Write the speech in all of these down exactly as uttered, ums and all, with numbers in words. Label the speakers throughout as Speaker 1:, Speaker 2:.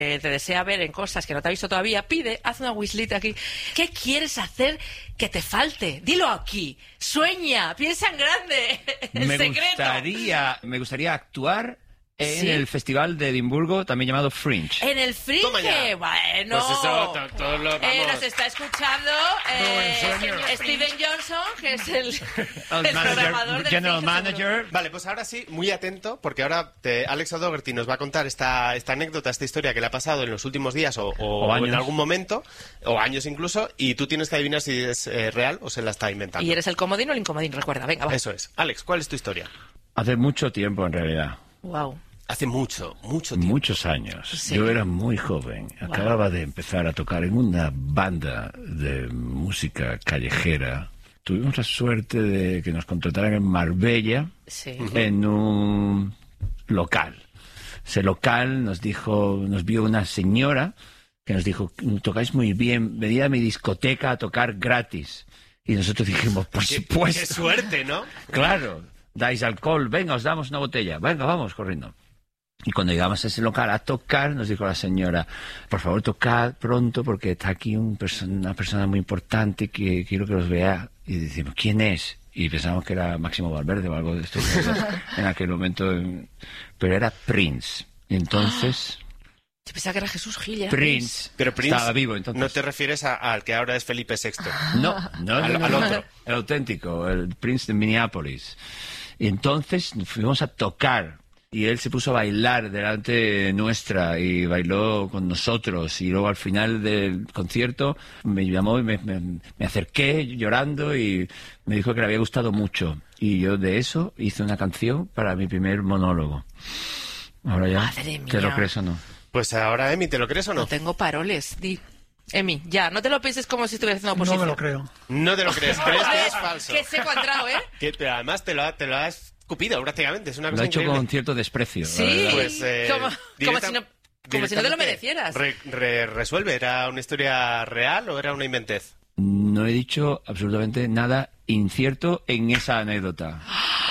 Speaker 1: te desea ver en cosas que no te ha visto todavía, pide, haz una wishlist aquí. ¿Qué quieres hacer que te falte? Dilo aquí. Sueña, piensa en grande. El
Speaker 2: me
Speaker 1: secreto.
Speaker 2: Gustaría, me gustaría actuar en
Speaker 1: ¿Sí?
Speaker 2: el Festival de Edimburgo, también llamado Fringe.
Speaker 1: En el Fringe, bueno.
Speaker 3: Pues eso, to- todos lo-
Speaker 1: Eh,
Speaker 3: vamos.
Speaker 1: nos está escuchando eh, Steven Johnson, que es el,
Speaker 2: El
Speaker 1: el
Speaker 2: manager,
Speaker 1: programador del
Speaker 2: general
Speaker 1: Fringe,
Speaker 2: manager.
Speaker 3: Vale, pues ahora sí, muy atento, porque ahora te- Alex O'Doherty nos va a contar esta, esta anécdota, esta historia que le ha pasado en los últimos días o, o-
Speaker 2: O
Speaker 3: o en
Speaker 2: años.
Speaker 3: algún momento, o años incluso, y tú tienes que adivinar si es eh, real o se la está inventando.
Speaker 1: Y eres el comodín o el incomodín, recuerda. Venga, va.
Speaker 3: Eso es. Alex, ¿cuál es tu historia?
Speaker 2: Hace mucho tiempo, en realidad.
Speaker 1: Wow.
Speaker 3: Hace mucho, mucho tiempo.
Speaker 2: Muchos años.
Speaker 1: Sí.
Speaker 2: Yo era muy joven.
Speaker 1: Wow.
Speaker 2: Acababa de empezar a tocar en una banda de música callejera. Tuvimos la suerte de que nos contrataran en Marbella,
Speaker 1: Sí.
Speaker 2: en un local. Ese local nos dijo, nos vio una señora que nos dijo, tocáis muy bien, venid a mi discoteca a tocar gratis. Y nosotros dijimos, por
Speaker 3: Qué,
Speaker 2: supuesto.
Speaker 3: qué suerte, ¿no?
Speaker 2: Claro, dais alcohol, venga, os damos una botella, venga, vamos, corriendo. Y cuando llegamos a ese local a tocar, nos dijo la señora, por favor, tocad pronto porque está aquí un perso- una persona muy importante que quiero que los vea. Y decimos, ¿quién es? Y pensamos que era Máximo Valverde o algo de esto en aquel momento. eh, Pero era Prince. Y entonces,
Speaker 1: Yo pensaba que era Jesús Gil. era
Speaker 2: Prince,
Speaker 3: Pero Prince,
Speaker 2: estaba vivo entonces.
Speaker 3: no te refieres a- al que ahora es Felipe sexto.
Speaker 2: No, no,
Speaker 3: Al-
Speaker 2: no, no,
Speaker 3: al
Speaker 2: no,
Speaker 3: otro.
Speaker 2: el auténtico, el Prince de Minneapolis. Y entonces fuimos a tocar y él se puso a bailar delante nuestra y bailó con nosotros y luego al final del concierto me llamó y me, me- me acerqué llorando y me dijo que le había gustado mucho y yo de eso hice una canción para mi primer monólogo. Ahora ya,
Speaker 1: Madre mía.
Speaker 2: ¿te lo crees o no?
Speaker 3: Pues ahora, Emi, ¿te lo crees o no?
Speaker 1: No tengo paroles. Di. Emi, ya, no te lo pienses como si estuvieras haciendo
Speaker 4: No
Speaker 1: oposición.
Speaker 4: me lo creo.
Speaker 3: No te lo crees, crees que es falso.
Speaker 1: Que seco ha entrado, ¿eh?
Speaker 3: Que, pero además te lo, ha- te lo has escupido prácticamente, es una
Speaker 2: Lo
Speaker 3: cosa
Speaker 2: ha hecho
Speaker 3: increíble.
Speaker 2: con cierto desprecio. la
Speaker 1: Sí.
Speaker 2: verdad.
Speaker 3: Pues, eh,
Speaker 1: como, como
Speaker 3: directa-
Speaker 1: si no, como si no te lo
Speaker 3: directamente,
Speaker 1: merecieras.
Speaker 3: re- re- resuelve, ¿era una historia real o era una inventez?
Speaker 2: No he dicho absolutamente nada incierto en esa anécdota.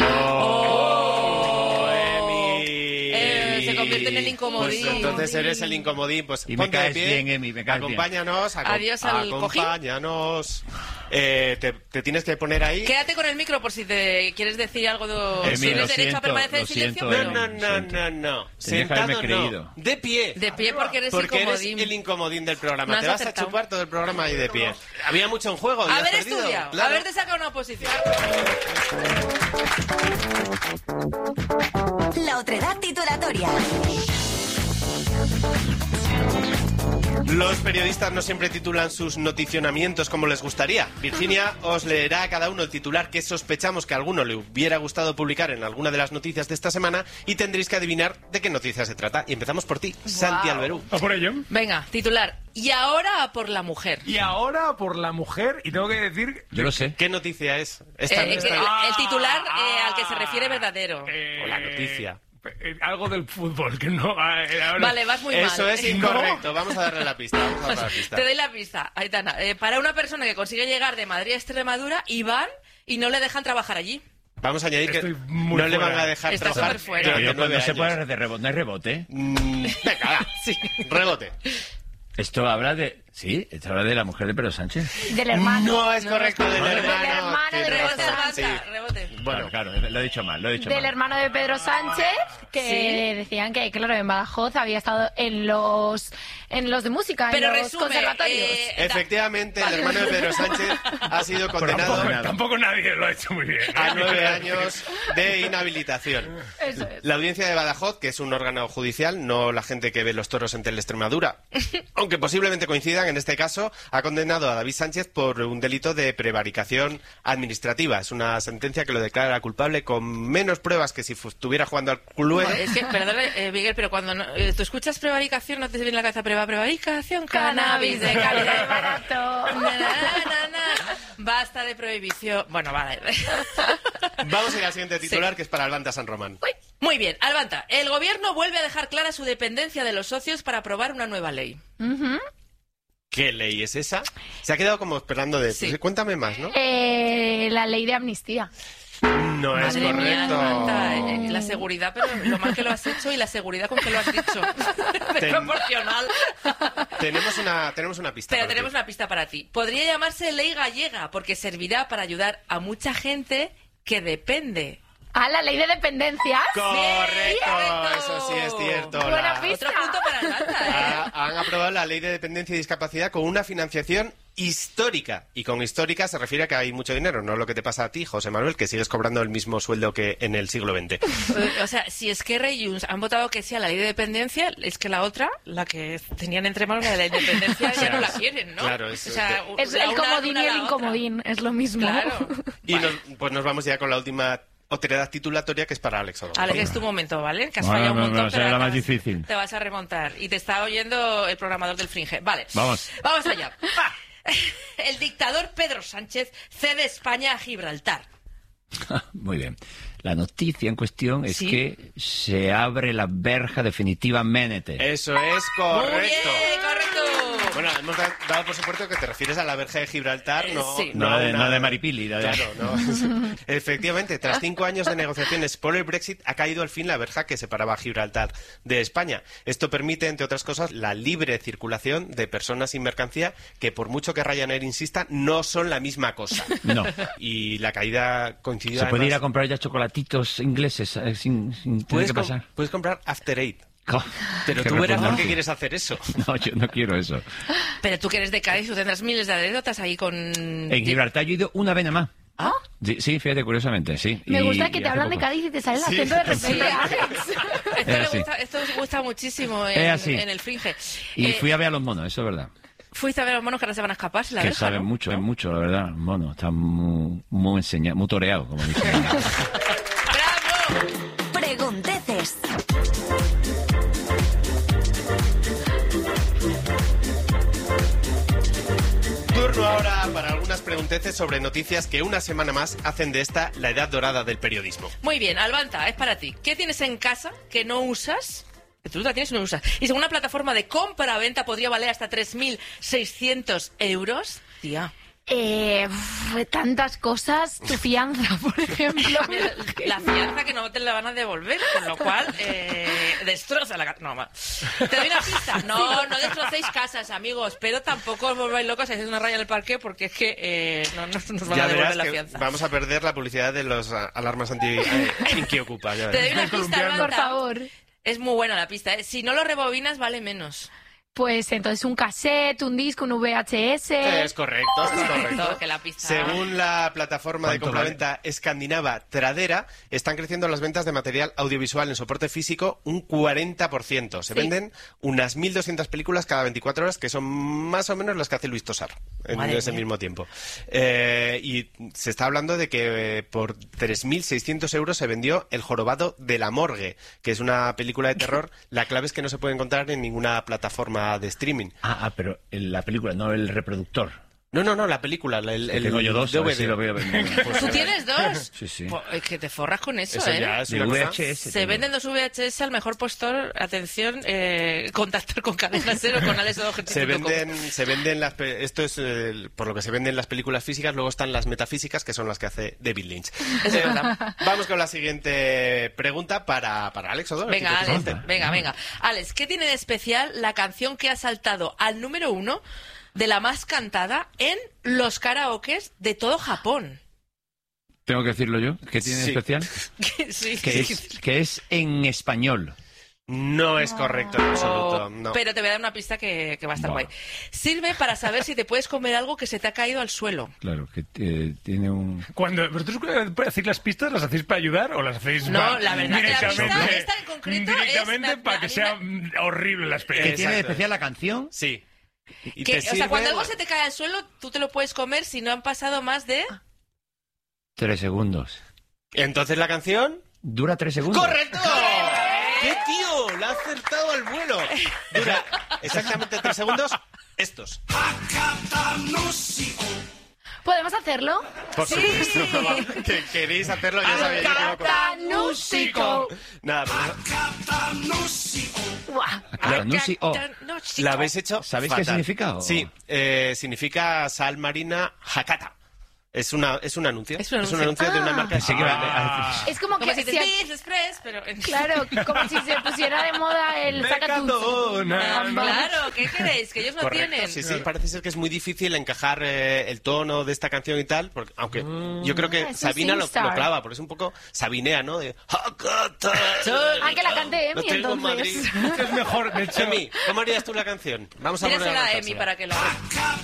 Speaker 3: ¡Oh, Emi!
Speaker 1: Eh, se convierte en el incomodín.
Speaker 3: Pues entonces eres el incomodín. Pues
Speaker 2: Y me
Speaker 3: ponte de
Speaker 2: caes
Speaker 3: pie,
Speaker 2: bien, Emi, me caes bien.
Speaker 3: acompáñanos, acom-
Speaker 1: Adiós al cojín.
Speaker 3: acompáñanos. Eh, te, te tienes que poner ahí.
Speaker 1: Quédate con el micro por si te quieres decir algo de...
Speaker 2: Emi,
Speaker 1: ¿Tienes
Speaker 2: lo
Speaker 1: derecho a
Speaker 2: siento,
Speaker 1: permanecer
Speaker 2: lo
Speaker 1: en silencio?
Speaker 2: siento,
Speaker 3: No,
Speaker 1: Bueno,
Speaker 3: no,
Speaker 2: Emi.
Speaker 3: no,
Speaker 2: siento.
Speaker 3: no, no.
Speaker 2: Tenía que haberme
Speaker 3: Sentado
Speaker 2: creído.
Speaker 3: no. De pie.
Speaker 1: de pie porque eres
Speaker 3: Porque eres
Speaker 1: incomodín.
Speaker 3: el incomodín del programa.
Speaker 1: No
Speaker 3: Te
Speaker 1: has
Speaker 3: vas a
Speaker 1: acertado.
Speaker 3: chupar todo el programa ahí de pie. Había mucho en juego. y has
Speaker 1: Haber
Speaker 3: perdido.
Speaker 1: estudiado,
Speaker 3: Claro.
Speaker 1: haberte sacado una oposición.
Speaker 5: La otredad titulatoria.
Speaker 3: Los periodistas no siempre titulan sus noticionamientos como les gustaría. Virginia os leerá a cada uno el titular que sospechamos que a alguno le hubiera gustado publicar en alguna de las noticias de esta semana y tendréis que adivinar de qué noticia se trata. Y empezamos por ti, Santi Alberú.
Speaker 4: ¿A por ello?
Speaker 1: Venga, titular. Y ahora a por la mujer.
Speaker 4: Y ahora por la mujer, y tengo que decir...
Speaker 2: Yo lo sé.
Speaker 3: ¿Qué noticia es? Esta,
Speaker 1: Eh,
Speaker 3: esta-
Speaker 1: que-
Speaker 4: Ah,
Speaker 1: el titular eh, al que se
Speaker 4: ah,
Speaker 1: refiere verdadero.
Speaker 4: eh,
Speaker 3: O la noticia.
Speaker 4: eh, algo del fútbol, que no... eh, ahora-
Speaker 1: Vale, vas muy mal.
Speaker 3: Eso es incorrecto. Vamos a darle la pista. Vamos a darle la pista.
Speaker 1: Te doy la pista, Aitana. Eh, para una persona que consigue llegar de Madrid a Extremadura y van y no le dejan trabajar allí.
Speaker 3: Vamos a añadir que
Speaker 4: Estoy muy
Speaker 3: no le van
Speaker 4: fuera.
Speaker 3: a dejar
Speaker 1: Está
Speaker 3: trabajar
Speaker 1: superfuera.
Speaker 3: durante
Speaker 2: Pero pues
Speaker 3: nueve
Speaker 2: no se
Speaker 3: años.
Speaker 2: puede de rebote, no hay rebote.
Speaker 3: Mm, venga, va.
Speaker 1: Sí.
Speaker 3: Rebote.
Speaker 2: Esto habla de... Sí, esto habla de la mujer de Pedro Sánchez.
Speaker 6: Del hermano.
Speaker 3: No es correcto, del
Speaker 1: Del
Speaker 3: hermano.
Speaker 6: hermano
Speaker 3: Tienes
Speaker 6: de
Speaker 1: Rebote,
Speaker 3: razón,
Speaker 1: avanza,
Speaker 3: sí.
Speaker 1: rebote.
Speaker 3: Bueno,
Speaker 2: Claro, claro, lo he dicho mal, lo he dicho
Speaker 6: Del
Speaker 2: mal.
Speaker 6: hermano de Pedro Sánchez, que
Speaker 1: Sí.
Speaker 6: decían que, claro, en Badajoz había estado en los en los de música,
Speaker 1: Pero
Speaker 6: en los
Speaker 1: resume,
Speaker 6: conservatorios.
Speaker 1: eh,
Speaker 3: efectivamente, el
Speaker 1: Vale.
Speaker 3: hermano de Pedro Sánchez ha sido condenado
Speaker 4: Tampoco, tampoco nadie lo ha hecho muy bien.
Speaker 3: a nueve años de inhabilitación.
Speaker 6: Eso es.
Speaker 3: La audiencia de Badajoz, que es un órgano judicial, no la gente que ve los toros en Teleextremadura, aunque posiblemente coincidan, en este caso, ha condenado a David Sánchez por un delito de prevaricación administrativa. Es una sentencia que lo declara culpable con menos pruebas que si fu- estuviera jugando al Cluedo.
Speaker 1: Es que, perdón, eh, Miguel, pero cuando no- eh, tú escuchas prevaricación, no te viene en la cabeza preva, prevaricación, cannabis de calidad y barato. Na, na, na, na. Basta de prohibición. Bueno, vale.
Speaker 3: Vamos a ir al siguiente titular,
Speaker 1: Sí.
Speaker 3: que es para Albanta San Román.
Speaker 1: Uy, muy bien, Albanta. El gobierno vuelve a dejar clara su dependencia de los socios para aprobar una nueva ley.
Speaker 3: ¿Qué ley es esa? Se ha quedado como esperando de...
Speaker 1: Sí.
Speaker 3: pues, cuéntame más, ¿no?
Speaker 6: Eh, la ley de amnistía.
Speaker 3: Mm, No es
Speaker 1: Madre mía,
Speaker 3: correcto.
Speaker 1: Marta, eh, la seguridad, pero lo mal que lo has hecho y la seguridad con que lo has dicho. Es
Speaker 3: Ten-
Speaker 1: proporcional.
Speaker 3: Tenemos una, tenemos una pista.
Speaker 1: Pero
Speaker 3: para
Speaker 1: tenemos
Speaker 3: ti.
Speaker 1: una pista para ti. Podría llamarse ley gallega porque servirá para ayudar a mucha gente que depende.
Speaker 6: ¿A la ley de dependencias?
Speaker 3: Correcto,
Speaker 1: correcto.
Speaker 3: eso sí es cierto.
Speaker 6: Buena
Speaker 3: La-
Speaker 6: pista.
Speaker 1: Otro punto para Marta, ¿eh?
Speaker 3: Ha- han aprobado la ley de dependencia y discapacidad con una financiación histórica. Y con histórica se refiere a que hay mucho dinero, no lo que te pasa a ti, José Manuel, que sigues cobrando el mismo sueldo que en el siglo veinte.
Speaker 1: O sea, si Esquerra y Junts han votado que sí a la ley de dependencia, es que la otra, la que tenían entre manos, la de la independencia, ya no la quieren, ¿no?
Speaker 3: Claro, es-
Speaker 1: o sea,
Speaker 6: Es
Speaker 1: la
Speaker 6: el
Speaker 1: una
Speaker 6: comodín
Speaker 1: anula
Speaker 6: y el
Speaker 1: la otra.
Speaker 6: incomodín, es lo mismo.
Speaker 1: Claro.
Speaker 3: Y nos, pues nos vamos ya con la última otredad titulatoria, que es para Alex O'Donnell.
Speaker 1: Alex, es tu momento, ¿vale? Que has
Speaker 2: Bueno,
Speaker 1: fallado un
Speaker 2: no,
Speaker 1: montón,
Speaker 2: no, será
Speaker 1: pero
Speaker 2: la
Speaker 1: te
Speaker 2: más
Speaker 1: vas-
Speaker 2: difícil.
Speaker 1: Te vas a remontar. Y te está oyendo el programador del Fringe. Vale.
Speaker 2: Vamos.
Speaker 1: Vamos allá. El dictador Pedro Sánchez cede España a Gibraltar.
Speaker 2: Muy bien. La noticia en cuestión es
Speaker 1: Sí.
Speaker 2: que se abre la verja definitivamente.
Speaker 3: Eso es
Speaker 1: Muy
Speaker 3: correcto.
Speaker 1: bien, correcto.
Speaker 3: Bueno, hemos da- dado por supuesto que te refieres a la verja de Gibraltar,
Speaker 1: Eh,
Speaker 3: no,
Speaker 1: sí.
Speaker 2: No,
Speaker 3: a
Speaker 2: de,
Speaker 3: una-
Speaker 2: no de Maripili. la de-
Speaker 3: Claro, no. Efectivamente, tras cinco años de negociaciones por el Brexit, ha caído al fin la verja que separaba a Gibraltar de España. Esto permite, entre otras cosas, la libre circulación de personas y mercancía, que por mucho que Ryanair insista, no son la misma cosa.
Speaker 2: No.
Speaker 3: Y la caída coincidió
Speaker 2: Se puede ir a
Speaker 3: además-
Speaker 2: comprar ya chocolatitos ingleses eh, sin, sin tener
Speaker 3: Puedes,
Speaker 2: que
Speaker 3: com-
Speaker 2: pasar.
Speaker 3: puedes comprar After Eight.
Speaker 2: Co-
Speaker 3: Pero
Speaker 2: qué
Speaker 3: tú verás por
Speaker 2: repugnante.
Speaker 3: qué quieres hacer eso.
Speaker 2: No, yo no quiero eso.
Speaker 1: Pero tú que eres de Cádiz, tú tendrás miles de anécdotas ahí con...
Speaker 2: En Gibraltar yo he ido una vez nada más.
Speaker 1: ¿Ah?
Speaker 2: Sí, sí, fíjate, curiosamente, sí.
Speaker 6: Me
Speaker 2: Y-
Speaker 6: gusta que
Speaker 2: y
Speaker 6: te
Speaker 2: hace
Speaker 6: hablan de
Speaker 2: poco.
Speaker 6: Cádiz y te sale el
Speaker 3: Sí,
Speaker 6: acento de repente,
Speaker 1: sí.
Speaker 6: Alex.
Speaker 1: Esto,
Speaker 2: Es
Speaker 1: le
Speaker 2: así.
Speaker 1: gusta, esto os gusta muchísimo
Speaker 2: Es
Speaker 1: en,
Speaker 2: así.
Speaker 1: en el Fringe.
Speaker 2: Y
Speaker 1: Eh,
Speaker 2: fui a ver a los monos, eso es verdad.
Speaker 1: Fuiste a ver a los monos que ahora se van a escapar, si la
Speaker 2: Que
Speaker 1: verja,
Speaker 2: saben
Speaker 1: ¿no?
Speaker 2: mucho, es mucho, la verdad. Los monos, están muy, muy enseñados, muy toreados, como dicen.
Speaker 1: ¡Bravo!
Speaker 5: Pregunteces.
Speaker 3: Turno ahora para algunas pregunteces sobre noticias que una semana más hacen de esta la edad dorada del periodismo.
Speaker 1: Muy bien, Albanta, es para ti. ¿Qué tienes en casa que no usas? Que tú la tienes y no usas. Y según una plataforma de compra-venta podría valer hasta tres mil seiscientos euros. Tía.
Speaker 6: Eh, uf, tantas cosas, tu fianza, por ejemplo.
Speaker 1: La fianza que no te la van a devolver, con lo cual eh, destroza la casa. No, ma- ¿te doy una pista? No, no destrocéis casas, amigos, pero tampoco os volváis locos y hacéis una raya en el parque porque es que eh, no, no nos van
Speaker 3: Ya
Speaker 1: a
Speaker 3: verás
Speaker 1: devolver la
Speaker 3: que
Speaker 1: fianza.
Speaker 3: vamos a perder la publicidad de los ah, alarmas anti eh, Inquiocupa. Ya
Speaker 1: Te doy
Speaker 3: verás.
Speaker 1: una pista,
Speaker 4: colombiano.
Speaker 1: Albanta.
Speaker 6: Por favor.
Speaker 1: Es muy buena la pista, ¿eh? Si no lo rebobinas, vale menos.
Speaker 6: Pues entonces un cassette, un disco, un V H S.
Speaker 3: Es correcto, es correcto.
Speaker 1: Que la pista...
Speaker 3: Según la plataforma de
Speaker 2: ¿Cuánto
Speaker 3: compraventa escandinava Tradera, están creciendo las ventas de material audiovisual en soporte físico un cuarenta por ciento. Se
Speaker 1: Sí.
Speaker 3: venden unas mil doscientas películas cada veinticuatro horas, que son más o menos las que hace Luis Tosar en
Speaker 1: Madre
Speaker 3: ese
Speaker 1: mía.
Speaker 3: mismo tiempo. Eh, y se está hablando de que eh, por tres mil seiscientos euros se vendió El jorobado de la morgue, que es una película de terror. La clave es que no se puede encontrar en ninguna plataforma de streaming.
Speaker 2: Ah, ah, pero en la película, no el reproductor.
Speaker 3: No, no, no, la película, el, el
Speaker 2: Tengo yo dos, a ver
Speaker 3: D V D.
Speaker 2: si lo veo.
Speaker 1: ¿Tú tienes dos?
Speaker 2: Sí, sí.
Speaker 1: Pues, es que te forras con eso,
Speaker 3: Eso
Speaker 1: ¿eh?
Speaker 3: ya es
Speaker 2: De
Speaker 3: una cosa-
Speaker 2: V H S.
Speaker 1: Se
Speaker 2: tengo.
Speaker 1: venden dos V H S al mejor postor. Atención, eh, contactar con Cadena Cero, con Alex O'Donnell.
Speaker 3: Se venden, se venden las, pe- esto es eh, por lo que se venden las películas físicas, luego están las metafísicas, que son las que hace David Lynch.
Speaker 1: Es
Speaker 3: Eh,
Speaker 1: verdad.
Speaker 3: vamos con la siguiente pregunta para, para Alex O'Donnell.
Speaker 1: Venga,
Speaker 3: que te
Speaker 1: Alex,
Speaker 3: pregunte.
Speaker 1: venga, venga. Alex, ¿qué tiene de especial la canción que ha saltado al número uno de la más cantada en los karaokes de todo Japón?
Speaker 2: Tengo que decirlo yo. ¿Qué tiene de
Speaker 3: Sí.
Speaker 2: especial?
Speaker 1: Sí,
Speaker 2: Que
Speaker 1: sí.
Speaker 2: es, que es en español.
Speaker 3: No es correcto en absoluto. No.
Speaker 1: Pero te voy a dar una pista que, que va a estar
Speaker 2: Buah.
Speaker 1: guay. Sirve para saber si te puedes comer algo que se te ha caído al suelo.
Speaker 2: Claro, que eh, tiene un...
Speaker 4: Cuando vosotros eh, hacéis las pistas, ¿las hacéis para ayudar o las hacéis
Speaker 1: No,
Speaker 4: pa-
Speaker 1: la verdad que la pista,
Speaker 4: directamente,
Speaker 1: esta en concreto es-
Speaker 4: directamente
Speaker 1: me-
Speaker 4: para
Speaker 1: a
Speaker 4: que
Speaker 1: mí
Speaker 4: sea
Speaker 1: me-
Speaker 4: mm, horrible la
Speaker 2: ¿Qué
Speaker 4: experiencia?
Speaker 2: tiene de
Speaker 3: Exacto.
Speaker 2: especial la canción?
Speaker 3: Sí. Y
Speaker 1: Que,
Speaker 3: te
Speaker 1: o sea,
Speaker 3: sirve-
Speaker 1: cuando algo se te cae al suelo, tú te lo puedes comer si no han pasado más de...
Speaker 2: Tres segundos.
Speaker 3: Entonces la canción...
Speaker 2: ¿Dura tres segundos?
Speaker 3: ¡Correcto! ¡Qué tío! La ha acertado al vuelo. Dura exactamente tres segundos. Estos.
Speaker 6: ¿Podemos hacerlo?
Speaker 3: Por supuesto. Que queréis hacerlo, ya sabéis. yo que no-
Speaker 6: Catanúsico.
Speaker 3: Nada, pero
Speaker 6: Buah.
Speaker 2: Claro, no, sí, oh.
Speaker 3: la habéis hecho.
Speaker 2: ¿Sabéis qué
Speaker 3: fatal.
Speaker 2: significa, o?
Speaker 3: Sí, eh, significa sal marina Hakata. Es, una, es un anuncio.
Speaker 1: Es un anuncio,
Speaker 3: es un anuncio
Speaker 6: Ah.
Speaker 3: de una marca de
Speaker 2: Sí que va-
Speaker 3: ah.
Speaker 6: Es como
Speaker 1: Como
Speaker 6: que
Speaker 1: si
Speaker 6: si
Speaker 1: te
Speaker 6: a-
Speaker 1: dices Express, pero...
Speaker 6: claro, como si se pusiera de moda el saca tú.
Speaker 4: Mercadona.
Speaker 1: Claro, ¿qué queréis? Que ellos no
Speaker 3: Correcto,
Speaker 1: tienen.
Speaker 3: sí, sí, parece ser que es muy difícil encajar eh, el tono de esta canción y tal, porque, aunque yo creo que
Speaker 6: Ah, es un
Speaker 3: Sabina lo,
Speaker 6: SingStar.
Speaker 3: lo clava, porque es un poco sabinea, ¿no? De,
Speaker 6: Ah, que la cante
Speaker 3: Lo
Speaker 6: Emi,
Speaker 3: tengo en Madrid.
Speaker 6: entonces.
Speaker 4: Es mejor, de hecho.
Speaker 3: Emi, ¿cómo harías tú la canción? Vamos a
Speaker 1: Tírasela a
Speaker 3: ponerla
Speaker 1: Emi para que lo haga.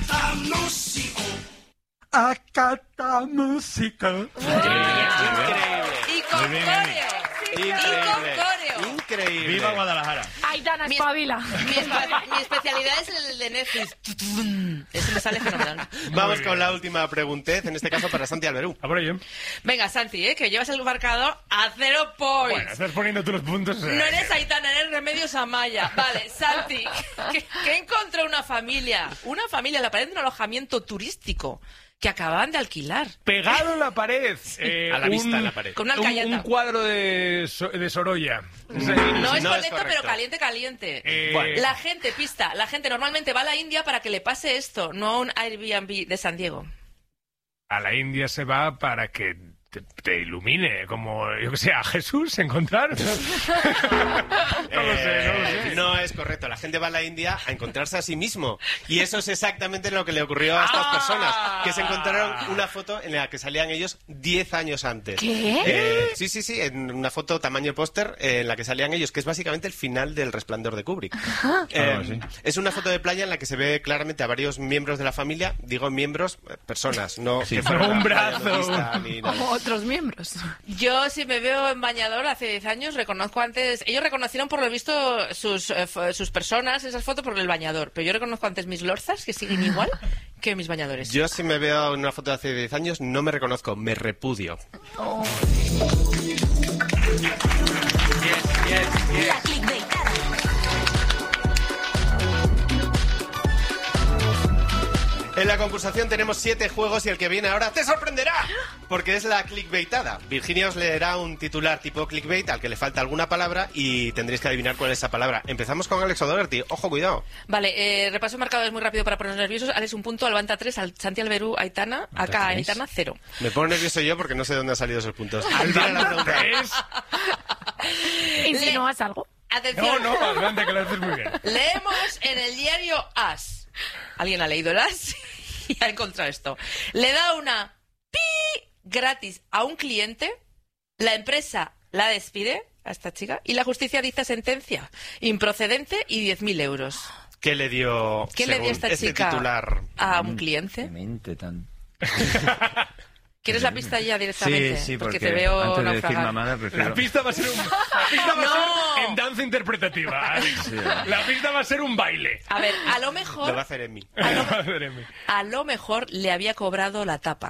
Speaker 4: Acata música.
Speaker 3: Increíble.
Speaker 1: Y con
Speaker 2: Muy bien,
Speaker 1: coreo. Y con
Speaker 3: Increíble.
Speaker 1: coreo.
Speaker 3: Increíble.
Speaker 2: ¡Viva Guadalajara!
Speaker 6: Aitana,
Speaker 1: Mi-
Speaker 6: espabila.
Speaker 1: Mi, espe- mi especialidad es el de Netflix. Eso me sale fenomenal.
Speaker 3: Vamos
Speaker 4: Muy
Speaker 3: con
Speaker 4: bien.
Speaker 3: la última preguntez, en este caso para Santi Alberú.
Speaker 4: A por ello.
Speaker 1: Venga, Santi, ¿eh? Que llevas el marcador a cero points.
Speaker 4: Bueno, estás poniendo tú los puntos.
Speaker 1: No eres Aitana, eres Remedios Amaya. Vale, Santi, que, que encontró una familia, una familia en la pared de un alojamiento turístico que acababan de alquilar.
Speaker 4: Pegado en la pared. eh,
Speaker 3: A la
Speaker 4: un-
Speaker 3: vista en la pared.
Speaker 1: Con una
Speaker 4: un,
Speaker 1: alcayata.
Speaker 4: un cuadro de, So- de Sorolla. Sí.
Speaker 1: No es
Speaker 3: No es
Speaker 1: correcto,
Speaker 3: correcto.
Speaker 1: pero caliente, caliente.
Speaker 4: Eh,
Speaker 3: Bueno.
Speaker 1: La gente, pista, la gente normalmente va a la India para que le pase esto, no a un Airbnb de San Diego.
Speaker 4: A la India se va para que te, te ilumine, como, yo que sé, a Jesús encontrar. no lo sé, no lo
Speaker 3: Eh,
Speaker 4: sé.
Speaker 3: no es correcto. La gente va a la India a encontrarse a sí mismo. Y eso es exactamente lo que le ocurrió a estas
Speaker 1: Ah.
Speaker 3: personas, que se encontraron una foto en la que salían ellos diez años antes.
Speaker 6: ¿Qué?
Speaker 3: Eh, sí, sí, sí, en una foto tamaño póster eh, en la que salían ellos, que es básicamente el final del Resplandor de Kubrick. Eh,
Speaker 2: Algo así.
Speaker 3: es una foto de playa en la que se ve claramente a varios miembros de la familia, digo miembros, eh, personas, no
Speaker 2: Sí,
Speaker 3: que
Speaker 2: sí.
Speaker 3: fueran
Speaker 4: Un
Speaker 3: a la playa
Speaker 4: brazo.
Speaker 3: nudista ni nada.
Speaker 6: Como otros miembros.
Speaker 1: Yo, si me veo en bañador hace diez años, reconozco antes... Ellos reconocieron por lo visto sus, eh, f- sus personas, esas fotos, por el bañador. Pero yo reconozco antes mis lorzas, que siguen igual, que mis bañadores.
Speaker 3: Yo si me veo en una foto de hace diez años no me reconozco, me repudio.
Speaker 5: La clickbaitada.
Speaker 3: En la concursación tenemos siete juegos y el que viene ahora te sorprenderá, porque es la clickbaitada. Virginia os leerá un titular tipo clickbait al que le falta alguna palabra y tendréis que adivinar cuál es esa palabra. Empezamos con Alex O'Doherty. Ojo, cuidado.
Speaker 1: Vale, eh, repaso marcadores muy rápido para ponernos nerviosos. Alex, un punto, Albanta tres, al Santi Alberú, Aitana, acá
Speaker 2: tres.
Speaker 1: Aitana, cero.
Speaker 3: Me pongo nervioso yo porque no sé dónde han salido esos puntos. Tira la pregunta.
Speaker 4: ¿Ves?
Speaker 6: ¿Insinúas algo?
Speaker 1: Atención.
Speaker 4: No, no, adelante, que lo haces muy bien.
Speaker 1: Leemos en el diario As. ¿Alguien ha leído el As? Y ha encontrado esto. Le da una pi gratis a un cliente, la empresa la despide a esta chica y la justicia dicta sentencia improcedente y diez mil euros.
Speaker 3: ¿Qué le dio,
Speaker 1: ¿Qué le dio
Speaker 3: según
Speaker 1: esta
Speaker 3: este
Speaker 1: chica
Speaker 3: titular?
Speaker 1: a un cliente?
Speaker 2: Mente tan...
Speaker 1: ¿Quieres la pista ya directamente?
Speaker 2: Sí, sí, porque,
Speaker 1: te veo
Speaker 2: antes de decir
Speaker 1: naufragar.
Speaker 2: mamada prefiero...
Speaker 4: La pista va a ser un, la pista va a
Speaker 1: No.
Speaker 4: ser en danza interpretativa, Alex.
Speaker 2: Sí.
Speaker 4: La pista va a ser un baile.
Speaker 1: A ver, a lo
Speaker 3: Lo va a
Speaker 1: mejor,
Speaker 3: hacer Emi.
Speaker 4: Madre mía.
Speaker 1: a lo mejor le había cobrado la tapa.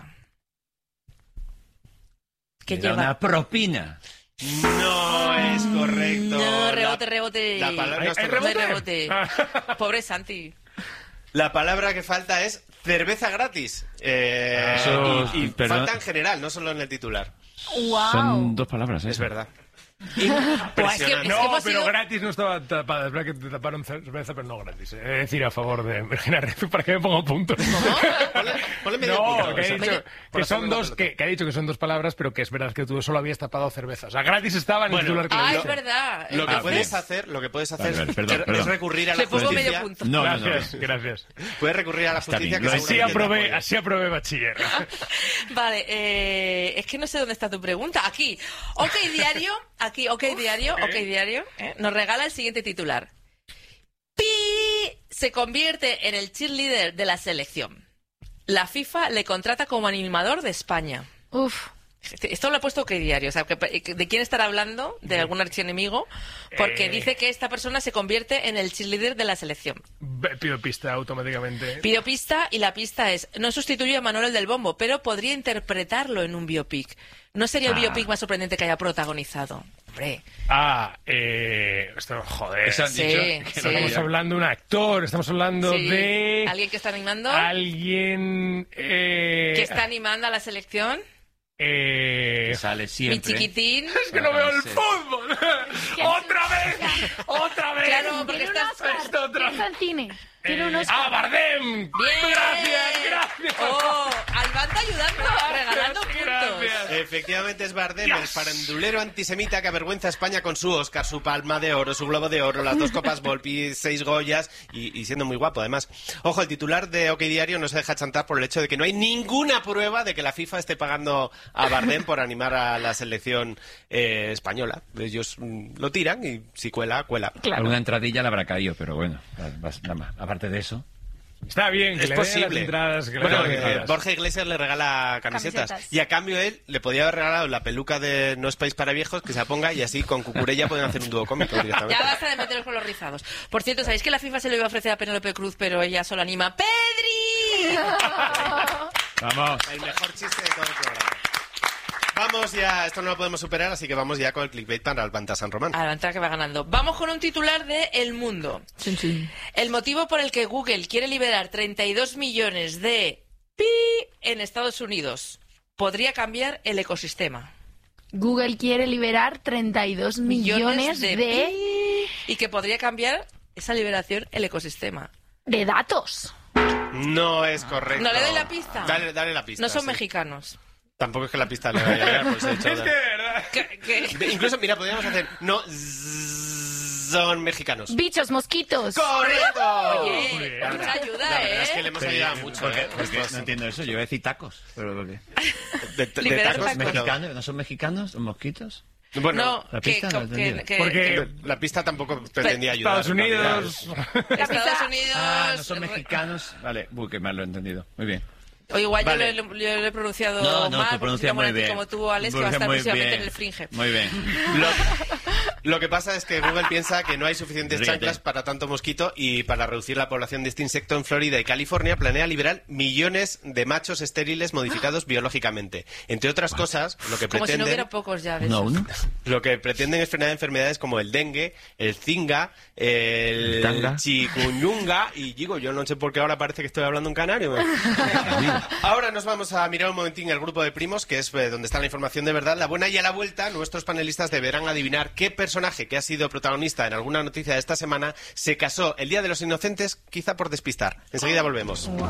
Speaker 1: Que
Speaker 2: Me da
Speaker 1: lleva...
Speaker 2: una propina.
Speaker 3: No es correcto.
Speaker 1: No,
Speaker 3: La-
Speaker 1: rebote, rebote.
Speaker 3: La palabra,
Speaker 4: ¿Hay-
Speaker 3: no está
Speaker 4: hay
Speaker 1: No hay
Speaker 3: correcta.
Speaker 1: rebote. Pobre Santi.
Speaker 3: La palabra que falta es cerveza gratis. Eh,
Speaker 2: Eso,
Speaker 3: y y
Speaker 2: perdón.
Speaker 3: falta en general, no solo en el titular.
Speaker 6: ¡Wow!
Speaker 2: Son dos palabras, ¿eh?
Speaker 3: Es verdad.
Speaker 1: Buah, es que-
Speaker 3: Impresionante.
Speaker 1: es
Speaker 4: No,
Speaker 1: hemos
Speaker 4: pero
Speaker 1: sido-
Speaker 4: gratis no estaba tapada. Es verdad que te taparon cerveza, pero no gratis. eh. He de decir a favor de Virginia Refri para que me ponga puntos.
Speaker 3: Ponle, ponle medio
Speaker 4: No,
Speaker 3: punto,
Speaker 4: que,
Speaker 3: eso.
Speaker 4: ha dicho
Speaker 3: Medio- por
Speaker 4: que, son
Speaker 3: hacerme la
Speaker 4: dos,
Speaker 3: pelota.
Speaker 4: que, que ha dicho que son dos palabras, pero que es verdad que tú solo habías tapado cerveza. O sea, gratis estaba en el
Speaker 3: Bueno,
Speaker 4: titular que le
Speaker 1: Ah,
Speaker 4: he
Speaker 1: es
Speaker 4: dicho.
Speaker 1: verdad.
Speaker 3: Lo que
Speaker 1: Entonces,
Speaker 3: puedes hacer, lo que puedes hacer
Speaker 2: Vale, vale,
Speaker 3: es-
Speaker 2: perdón,
Speaker 3: es,
Speaker 2: perdón.
Speaker 3: recurrir a la
Speaker 1: Le pongo
Speaker 3: justicia.
Speaker 1: medio punto.
Speaker 2: No, no, no.
Speaker 4: Gracias, gracias.
Speaker 3: Puedes recurrir a la
Speaker 2: Está
Speaker 3: justicia
Speaker 2: bien,
Speaker 3: que
Speaker 2: lo
Speaker 4: Así
Speaker 3: seguramente te
Speaker 4: aprobé,
Speaker 3: apoya.
Speaker 4: así aprobé bachiller.
Speaker 1: Vale, eh, es que no sé dónde está tu pregunta. Aquí, OK Diario, aquí, OK Diario, OK Diario, ¿eh? Nos regala el siguiente titular. Pi se convierte en el cheerleader de la selección. La FIFA le contrata como animador de España.
Speaker 6: Uf.
Speaker 1: Esto lo he puesto OK Diario, o sea, que- ¿de quién estará hablando? ¿De algún archienemigo? Porque
Speaker 4: Eh.
Speaker 1: dice que esta persona se convierte en el cheerleader de la selección.
Speaker 4: Ve- Pido pista automáticamente.
Speaker 1: Pido pista y la pista es, no sustituye a Manuel del Bombo, pero podría interpretarlo en un biopic. ¿No sería el
Speaker 2: Ah.
Speaker 1: biopic más sorprendente que haya protagonizado? Hombre,
Speaker 4: Ah, eh... Esto, joder.
Speaker 2: Eso han
Speaker 1: Sí,
Speaker 2: dicho
Speaker 1: sí.
Speaker 2: que no
Speaker 4: Estamos
Speaker 2: quería-
Speaker 4: hablando de un actor, estamos hablando
Speaker 1: sí.
Speaker 4: de...
Speaker 1: ¿Alguien que está animando?
Speaker 4: Alguien... Eh...
Speaker 1: ¿Que está animando a la selección?
Speaker 4: Eh...
Speaker 2: que sale
Speaker 1: Mi
Speaker 2: siempre.
Speaker 1: chiquitín.
Speaker 4: Es que no veo el
Speaker 2: Sí.
Speaker 4: fútbol. ¡Otra vez! ¡Otra vez!
Speaker 1: Claro, porque
Speaker 6: Tiene un
Speaker 1: estás...
Speaker 6: Oscar.
Speaker 4: Esto otra-
Speaker 6: Piensa en cine. Tiene un
Speaker 4: Eh,
Speaker 6: Oscar.
Speaker 4: ¡Ah, Bardem!
Speaker 1: ¡Bien!
Speaker 4: ¡Gracias, gracias!
Speaker 1: ¡Oh! Al Levanta ayudando, regalando puntos.
Speaker 4: Gracias.
Speaker 3: Efectivamente es Bardem,
Speaker 4: Yes.
Speaker 3: el farandulero antisemita que avergüenza a España con su Oscar, su Palma de Oro, su Globo de Oro, las dos copas Volpi, seis Goyas y, y siendo muy guapo además. Ojo, el titular de OK Diario no se deja chantar por el hecho de que no hay ninguna prueba de que la FIFA esté pagando a Bardem por animar a la selección eh, española. Ellos mm, lo tiran y si cuela, cuela.
Speaker 6: Claro.
Speaker 2: Alguna entradilla le habrá caído, pero bueno, nada más. Aparte de eso.
Speaker 4: Está bien, que
Speaker 3: Es
Speaker 4: le den
Speaker 3: posible.
Speaker 4: las entradas. Que le
Speaker 3: Bueno,
Speaker 4: den las
Speaker 3: eh,
Speaker 4: entradas.
Speaker 3: Borja Iglesias le regala camisetas.
Speaker 6: Camisetas.
Speaker 3: Y a cambio él le podía haber regalado la peluca de No es país para viejos, que se la ponga y así con Cucurella pueden hacer un dúo cómico directamente.
Speaker 1: Ya basta de meteros con los rizados. Por cierto, ¿sabéis que la FIFA se lo iba a ofrecer a Penélope Cruz, pero ella solo anima ¡Pedri!
Speaker 2: Vamos.
Speaker 3: El mejor chiste de todo el programa. Vamos ya, esto no lo podemos superar, así que vamos ya con el clickbait para el Banta San Román.
Speaker 1: A la entrada que va ganando. Vamos con un titular de El Mundo. El motivo por el que Google quiere liberar treinta y dos millones de pi en Estados Unidos podría cambiar el ecosistema.
Speaker 6: Google quiere liberar treinta y dos millones de, de...
Speaker 1: pi, y que podría cambiar esa liberación el ecosistema.
Speaker 6: de datos.
Speaker 3: No es correcto.
Speaker 1: ¿No le doy la pista?
Speaker 3: Dale, dale la pista.
Speaker 1: No son
Speaker 3: sí.
Speaker 1: mexicanos.
Speaker 3: Tampoco es que la pista le vaya a llegar, pues he hecho
Speaker 4: Es que de verdad.
Speaker 1: ¿Qué- qué?
Speaker 3: de- Incluso, mira, podríamos hacer... No zzz, son mexicanos.
Speaker 6: Bichos, mosquitos.
Speaker 3: ¡Correcto!
Speaker 4: Muy
Speaker 1: Oye,
Speaker 4: bien.
Speaker 1: mucha ayuda,
Speaker 3: La verdad es que
Speaker 1: ¿eh?
Speaker 3: le hemos
Speaker 2: Pero,
Speaker 3: ayudado mucho,
Speaker 2: porque-
Speaker 3: ¿eh?
Speaker 2: porque
Speaker 3: Estos-
Speaker 2: no entiendo eso. Yo voy a decir tacos. Pero ¿por qué?
Speaker 3: de, de
Speaker 1: Liberar
Speaker 3: tacos,
Speaker 1: tacos.
Speaker 3: pero-
Speaker 2: ¿Mexicanos? ¿No son mexicanos? ¿Son mosquitos?
Speaker 3: Bueno,
Speaker 1: No,
Speaker 2: la
Speaker 1: que,
Speaker 2: pista no
Speaker 1: que-
Speaker 2: la he entendido.
Speaker 1: que-
Speaker 4: Porque-
Speaker 3: la pista tampoco pretendía ayudar.
Speaker 4: Estados Unidos.
Speaker 1: Estados Unidos...
Speaker 2: Ah, no son mexicanos. Vale, uy, que mal lo he entendido. Muy bien.
Speaker 1: O igual
Speaker 3: Vale.
Speaker 1: yo, lo, he- yo lo he pronunciado
Speaker 2: No, no,
Speaker 1: mal,
Speaker 2: tú pronuncias
Speaker 1: como,
Speaker 2: muy bien.
Speaker 1: como tú, Alex, que va a estar
Speaker 2: Pronuncias muy
Speaker 1: próximamente
Speaker 2: bien.
Speaker 1: en el Fringe.
Speaker 2: Muy bien.
Speaker 3: Lo, lo que pasa es que Google piensa que no hay suficientes
Speaker 2: Ríete.
Speaker 3: chanclas para tanto mosquito y para reducir la población de este insecto en Florida y California planea liberar millones de machos estériles modificados biológicamente. Entre otras cosas, lo que
Speaker 1: Como si no
Speaker 3: pretenden...
Speaker 1: hubiera pocos ya de
Speaker 2: No,
Speaker 1: esos.
Speaker 2: uno.
Speaker 3: Lo que pretenden es frenar enfermedades como el dengue, el zinga, el,
Speaker 2: El tanga.
Speaker 3: chikungunya y digo, yo no sé por qué ahora parece que estoy hablando en canario. Ahora nos vamos a mirar un momentín el grupo de primos, que es eh, donde está la información de verdad, la buena, y a la vuelta nuestros panelistas deberán adivinar qué personaje que ha sido protagonista en alguna noticia de esta semana se casó el Día de los Inocentes, quizá por despistar. Enseguida volvemos.
Speaker 6: Wow.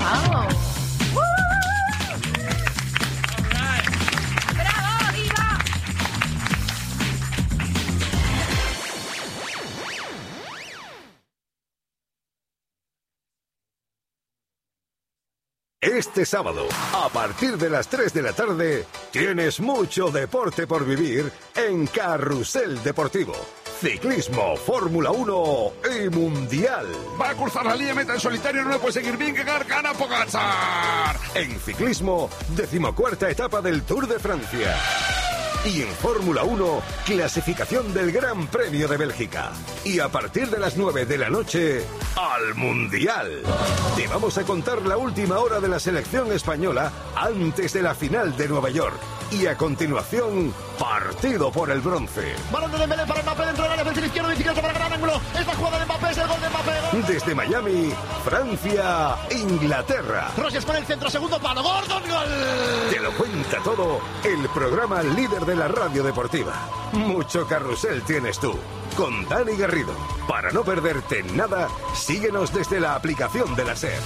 Speaker 7: Este sábado, a partir de las tres de la tarde, tienes mucho deporte por vivir en Carrusel Deportivo. Ciclismo, Fórmula uno y Mundial.
Speaker 8: Va a cruzar la línea meta en solitario, no le puede seguir Vingegaard, gana Pogačar.
Speaker 7: En ciclismo, decimocuarta etapa del Tour de Francia. Y en Fórmula uno, clasificación del Gran Premio de Bélgica. Y a partir de las nueve de la noche, al Mundial. Te vamos a contar la última hora de la selección española antes de la final de Nueva York. Y a continuación, partido por el bronce.
Speaker 9: Balón de Dembélé para Mbappé dentro del área, perfil izquierdo, bicicleta para gran ángulo. Es la jugada de Mbappé, es el gol de Mbappé. Gol.
Speaker 7: Desde Miami, Francia, Inglaterra.
Speaker 9: Rogers con el centro, segundo palo, Gordon, gol.
Speaker 7: Te lo cuenta todo el programa líder de la radio deportiva. Mucho carrusel tienes tú, con Dani Garrido. Para no perderte nada, síguenos desde la aplicación de la SER.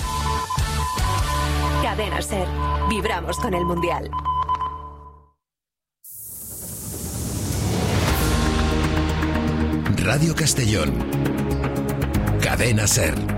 Speaker 10: Cadena SER. Vibramos con el Mundial.
Speaker 11: Radio Castellón. Cadena SER.